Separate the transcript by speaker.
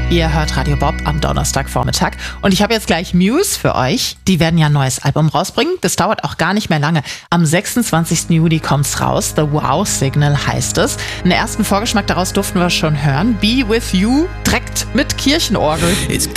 Speaker 1: Ihr hört Radio Bob am Donnerstagvormittag und ich habe jetzt gleich Muse für euch. Die werden ja ein neues Album rausbringen. Das dauert auch gar nicht mehr lange. Am 26. Juli kommt's raus. The Wow Signal heißt es. Einen ersten Vorgeschmack daraus durften wir schon hören. Be With You direkt mit Kirchenorgel.
Speaker 2: It's